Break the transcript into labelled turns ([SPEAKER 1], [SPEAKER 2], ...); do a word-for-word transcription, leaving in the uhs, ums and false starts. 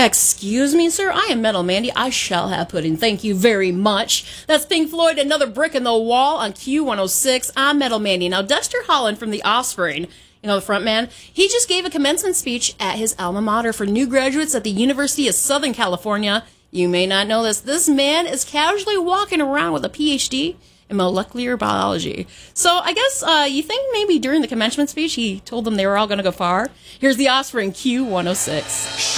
[SPEAKER 1] Excuse me, sir. I am Metal Mandy. I shall have pudding. Thank you very much. That's Pink Floyd, Another Brick in the Wall on Q one oh six. I'm Metal Mandy. Now, Dexter Holland from The Offspring, you know, the front man, he just gave a commencement speech at his alma mater for new graduates at the University of Southern California. You may not know this. This man is casually walking around with a P H D in molecular biology. So I guess uh, you think maybe during the commencement speech he told them they were all going to go far? Here's The Offspring, Q one oh six.